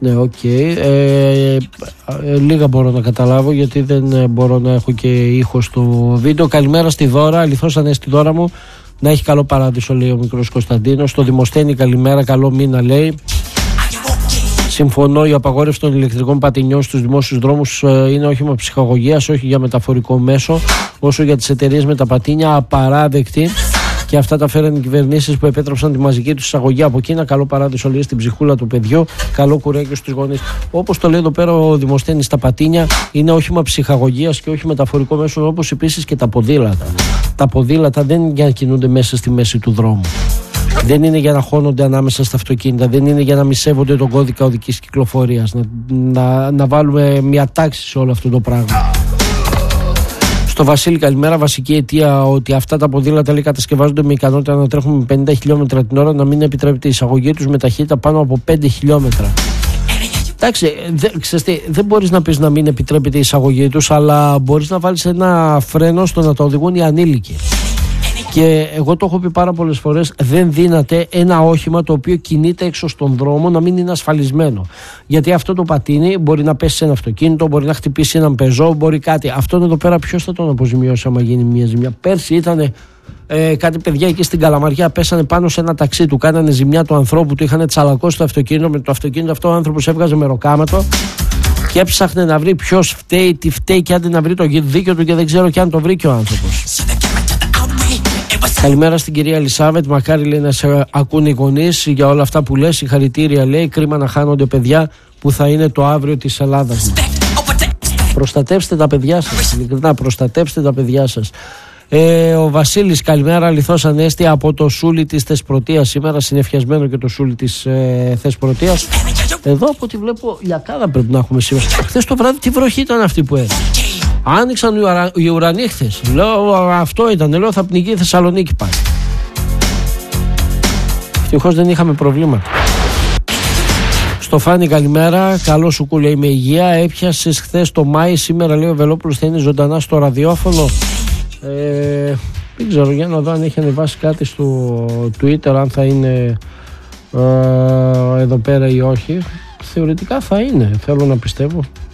Ναι, οκ. Λίγα μπορώ να καταλάβω, γιατί δεν μπορώ να έχω και ήχο στο βίντεο. Καλημέρα στη Δώρα, αληθώς Ανέστη Δώρα μου. Να έχει καλό παράδεισο, λέει ο μικρός Κωνσταντίνος. Στο Δημοσθένη καλημέρα, καλό μήνα, λέει. Συμφωνώ, η απαγόρευση των ηλεκτρικών πατινιών στους δημόσιους δρόμους είναι όχημα ψυχαγωγίας, όχι για μεταφορικό μέσο, όσο για τις εταιρείες με τα πατίνια, απαράδεκτη. Και αυτά τα φέραν οι κυβερνήσεις που επέτρεψαν τη μαζική τους εισαγωγή από Κίνα. Καλό παράδεισο, λέει, στην ψυχούλα του παιδιού. Καλό κουρέγιο στους γονείς. Όπως το λέει εδώ πέρα ο Δημοσθένης, τα πατίνια είναι όχημα ψυχαγωγίας και όχι μεταφορικό μέσο, όπως επίσης και τα ποδήλατα. Τα ποδήλατα δεν είναι για να κινούνται μέσα στη μέση του δρόμου. Δεν είναι για να χώνονται ανάμεσα στα αυτοκίνητα. Δεν είναι για να μη σέβονται τον κώδικα οδικής κυκλοφορίας. Να βάλουμε μια τάξη σε όλο αυτό το πράγμα. Στο Βασίλη καλημέρα. Βασική αιτία ότι αυτά τα ποδήλατα, λέει, κατασκευάζονται με ικανότητα να τρέχουν με 50 χιλιόμετρα την ώρα, να μην επιτρέπεται η εισαγωγή τους με ταχύτητα πάνω από 5 χιλιόμετρα. Εντάξει, δεν μπορείς να πεις να μην επιτρέπεται η εισαγωγή τους, αλλά μπορείς να βάλεις ένα φρένο στο να τα οδηγούν οι ανήλικοι. Και εγώ το έχω πει πάρα πολλές φορές, δεν δύναται ένα όχημα το οποίο κινείται έξω στον δρόμο να μην είναι ασφαλισμένο. Γιατί αυτό το πατίνι μπορεί να πέσει σε ένα αυτοκίνητο, μπορεί να χτυπήσει έναν πεζό, μπορεί κάτι. Αυτόν εδώ πέρα ποιος θα τον αποζημιώσει άμα γίνει μια ζημιά? Πέρσι ήταν κάτι παιδιά εκεί στην Καλαμαριά, πέσανε πάνω σε ένα ταξί του, κάνανε ζημιά του ανθρώπου, του είχαν τσαλακώσει το αυτοκίνητο. Με το αυτοκίνητο αυτό ο άνθρωπος έβγαζε μεροκάματο και έψαχνε να βρει ποιος φταίει, τι φταίει, και άντε να βρει το δίκιο του, και δεν ξέρω και αν το βρήκε ο άνθρωπος. Καλημέρα στην κυρία Ελισάβετ. Μακάρι, λέει, να σε ακούνε οι γονείς για όλα αυτά που λες. Συγχαρητήρια, λέει. Κρίμα να χάνονται παιδιά που θα είναι το αύριο της Ελλάδας. Προστατεύστε τα παιδιά σας. Ειλικρινά, προστατεύστε τα παιδιά σας. Ο Βασίλης καλημέρα. Αληθώς Ανέστη από το Σούλι της Θεσπρωτείας. Σήμερα συνεφιασμένο και το Σούλι της Θεσπρωτείας. Εδώ από ό,τι βλέπω λιακάδα πρέπει να έχουμε σήμερα. Χθες το βράδυ τι βροχή ήταν αυτή που έρθει? Άνοιξαν οι ουρανοί χθες. Λέω αυτό ήταν. Λέω θα πνιγεί η Θεσσαλονίκη πάλι. Ευτυχώς δεν είχαμε προβλήματα. Στο Φάνη καλημέρα. Καλό σου κούλια, είμαι υγεία. Έπιασες χθες το Μάη. Σήμερα, λέει, ο Βελόπουλος θα είναι ζωντανά στο ραδιόφωνο. Δεν ξέρω, για να δω αν έχει ανεβάσει κάτι στο Twitter, αν θα είναι εδώ πέρα ή όχι. Θεωρητικά θα είναι, θέλω να πιστεύω.